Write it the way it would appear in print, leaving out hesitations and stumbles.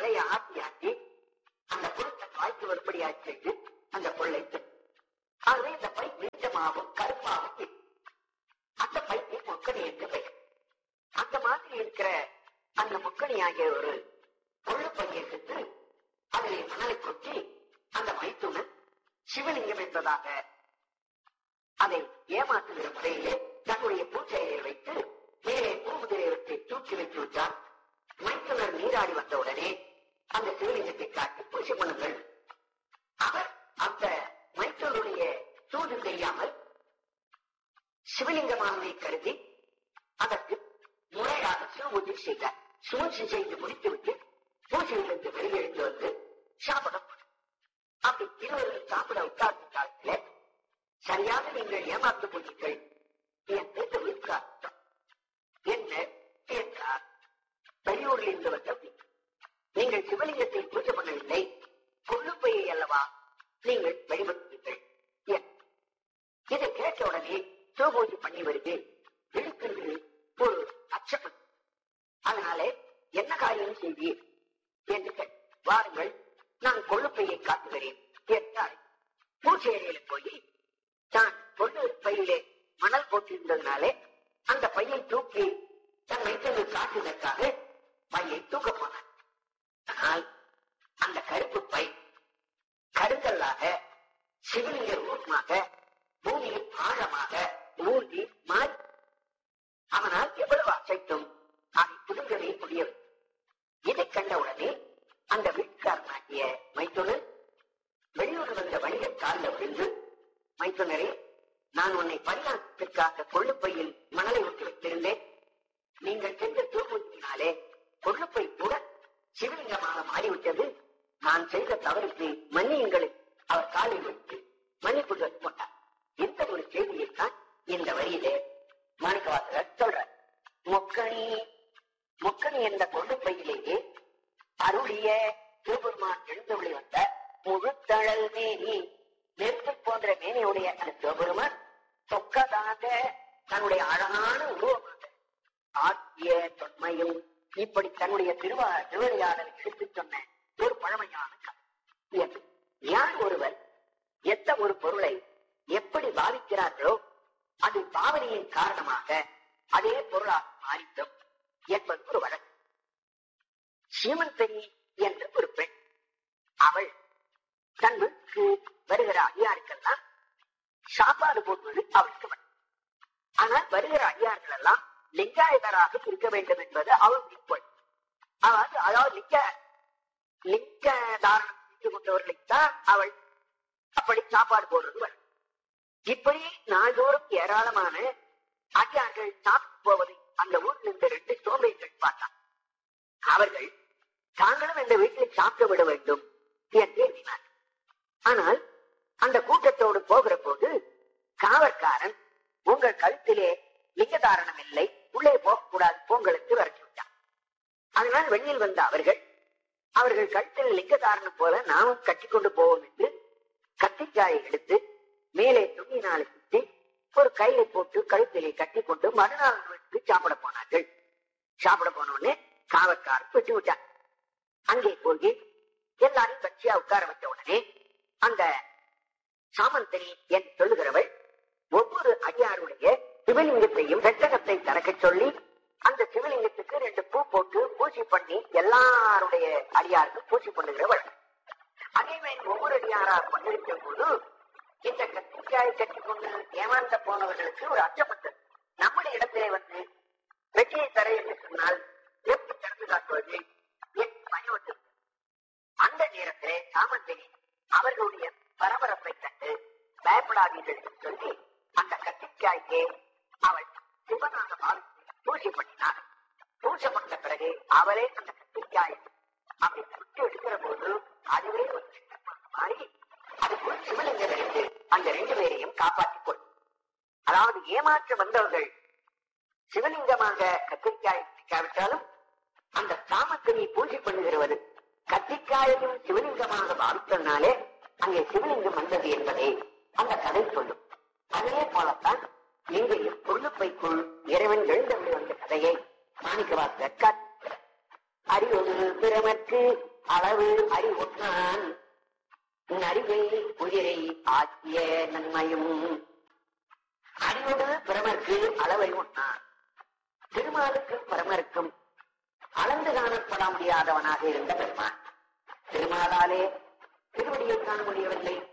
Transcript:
தலையை ஆட்டி ஆட்டி அந்த புழுத்தை வாய்க்கு வரும்படியா செய்து அந்த பொருளை ஆகவே இந்த பை நீச்சமாகவும் கருப்பாகவும் அந்த பைக்கு முக்கணி என்று பெயர். அந்த மாதிரி இருக்கிற அந்த முக்கணி ஆகிய ஒரு பொருள் பையை எடுத்து அதிலே மணலை கொட்டி அந்த மைத்துனன் சிவலிங்கம் என்பதாக அதை ஏமாற்றுகிற முறையிலே தன்னுடைய பூச்சையை வைத்து மேலே பூமுதிரையத்தை தூக்கி வைத்து விட்டார். மைத்துனர் நீராடி வந்தவுடனே அந்த சிவலிங்கத்தை காட்டி பூஜை பண்ணுங்கள். அவர் அந்த மைத்துனுடைய தூது தெரியாமல் சிவலிங்கமானதை கருதி அதற்கு முறையாக சிவபூஜை செய்தார். சுமூர்ச்சி செய்து முடித்துவிட்டு பூஜையிலிருந்து வெளியெழுந்து வந்து சாப்பிடும். அப்படி இருவர்கள் சாப்பிட உட்கார்ந்த காலத்தில் சரியாக நீங்கள் ஏமாற்று போனீர்கள் என்று தொழிற்கார். என்ன என்றார், வெளியூரில் இருந்து வந்த நீங்கள் சிவலிங்கத்தை பூஜை பண்ணவில்லை, கொள்ளுப்பையை அல்லவா நீங்கள் வழிபடுத்தீர்கள். இதை கேட்ட உடனே சிவபூஜை பண்ணி வருது இருக்கிறது ஒரு அச்சம். அதனாலே என்ன காரியம் செய்வீர் என்று வாருங்கள், நான் கொள்ளுப்பையை காட்டுகிறேன் என்றார். பூஜை அறையில போய் தான் கொள்ளு பையிலே மணல் போட்டிருந்ததுனாலே அந்த பையை தூக்கி தன் வைத்தது காட்டுவதற்காக பையை தூக்க போனார். ஆனால் அந்த கருப்பு பை கருங்கல்லாக சிவலிங்க ரூபமாக பூமியில் ஆழமாக ஊர்தி மாறி அவனால் எவ்வளவு அசைத்தும் அதை புதுங்கவே முடியவில்லை. இதை கண்டவுடனே அந்த வீட்டுக்காரனாகிய மைத்துனர் வெளியூர் வந்த வணிகர் காலில் விழுந்து, மைத்துனரே, நான் உன்னை பரிகாரத்திற்காக கொள்ளுப்பையில் மணலை விட்டு வைத்திருந்தேன். நீங்கள் சென்ற தூக்குனாலே கொள்ளுப்பை கூட சிவலிங்கமாக மாறிவிட்டது. நான் செய்த தவறுக்கு மன்னியுங்கள். அவர் காலில் வைத்து மன்னிப்பு போட்டார். இந்த ஒரு செய்தியைத்தான் இந்த வரியிலே மாணிக்கவாசகர் சொல்றார். முக்கணி என்ற கொள்ளுப்பையிலேயே அருளிய சிவபெருமான் எழுந்தொழி வந்த முழுத்தழல் மேனி, நெருப்பு போன்ற மேனியுடைய அந்த சிவபெருமான் சொக்கதாக தன்னுடைய அழகான உருவமாக ஆத்திய தொன்மையும் இப்படி தன்னுடைய திருவிளையாடலை எடுத்துச் சொன்ன ஒரு பழமையான கதை. யார் ஒருவர் எந்த ஒரு பொருளை எப்படி பாவிக்கிறார்களோ அது பாவனையின் காரணமாக அதே பொருளாக மாறித்தோம் என்பது ஒரு வழக்கு. சீமந்தரி என்ற ஒரு பெண், அவள் தன் வீட்டுக்கு வருகிற அடியாருக்கெல்லாம் சாப்பாடு போடுவது அவளுக்கு வழக்கம். ஆனால் வருகிற அடியார்கள் எல்லாம் லிங்காயதராக இருக்க வேண்டும் என்பது அவள் விருப்பம். அதாவது லிங்க தாரணம் செய்து கொண்டவர்களுக்குத்தான் அவள் அப்படி சாப்பாடு போடுறது வரும். இப்படி நாள்தோறும் ஏராளமான அடியார்கள் சாப்பிட்டு போவதை அந்த ஊரில் இருந்த 2 சோம்பேறிகள் பார்த்தார். அவர்கள் தாங்களும் இந்த வீட்டில் சாப்பிட்டு விட வேண்டும் என்று எண்ணினார். ஆனால் அந்த கூட்டத்தோடு போகிற போது காவற்காரன், உங்கள் கழுத்திலே லிங்க தாரணம் இல்லை, உள்ளே போகக்கூடாது, பொங்கலுக்கு வரச்சு விட்டார். அதனால் வெளியில் வந்த அவர்கள் கழுத்தில் லிங்க தாரணம் போல நாமும் கட்டிக்கொண்டு போவோம் என்று கத்திக்காயை எடுத்து மேலே துணியினாலே சுற்றி ஒரு கையில போட்டு கழுத்திலே கட்டி கொண்டு மறுநாள் சாப்பிட போனார்கள். சாப்பிட போனோடனே காவற்காரன் விட்டு விட்டார். அங்கே போய் எல்லாரும் கட்சியா உட்கார வச்ச உடனே அந்த சாமந்தரி என்று சொல்லுகிறவள் ஒவ்வொரு அடியாருடைய சிவலிங்கத்தையும் வெட்டகத்தை திறக்க சொல்லி அந்த சிவலிங்கத்துக்கு 2 பூ போட்டு பூசி பண்ணி எல்லாருடைய அடியாருக்கும் பூசி பண்ணுகிறவள். அதே மாதிரி ஒவ்வொரு அடியாரா பண்ணிருக்கும் போது இந்த கத்திரிக்காயை கட்டிக்கொண்டு ஏமாந்த போனவர்களுக்கு ஒரு அச்சப்பட்டது. நம்முடைய இடத்திலே வந்து வெற்றியை தர என்று சொன்னால் எப்படி திறந்து காட்டுவது என்று பயன்பட்டு அந்த நேரத்திலே சாமந்தரி அவர்களுடைய பரபரப்பை கண்டு பயப்படாதீர்கள் என்று சொல்லி அந்த கத்திரிக்காய்க்கே அவள் சிவனாக பாவித்து பூஜை பண்ணினார். பூஜை பண்ண பிறகு அவளே அந்த கத்திரிக்காயை அப்படி சுட்டு எடுக்கிற போது அதுவே ஒரு மாறி அதுக்குள் சிவலிங்கம் இருந்து அந்த 2 பேரையும் காப்பாற்றிக் கொள். அதாவது ஏமாற்ற வந்தவர்கள் சிவலிங்கமாக கத்திரிக்காயை பிடிக்காவிட்டாலும் அந்த சாமத்தினை பூஜை பண்ணுகிறவர் கத்திரிக்காயையும் சிவலிங்கமாக பாவித்தனாலே அங்கே சிவலிங்கம் வந்தது என்பதை அந்த கதை சொல்லும். அதே போலத்தான் இங்கேயும் கொள்ளுப்பைக்குள் இறைவன் எழுந்தவர்கள் வந்த கதையை மாணிக்கவாசகர் அறிவொரு பிறமற்கு அளவு அறிவுற்றான் அறிவை உயிரை ஆக்கிய நன்மையும். அறிவோடு பிரமருக்கு அளவை உண்ணான். திருமாலுக்கும் பிரமருக்கும் அளந்து காணப்பட முடியாதவனாக இருந்த பெருமான் திருமாலாலே திருவடியை காண முடியவில்லை.